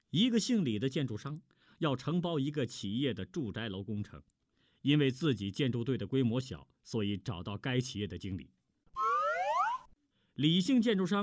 一个姓李的建筑商要承包一个企业的住宅楼工程，因为自己建筑队的规模小，所以找到该企业的经理。李姓建筑商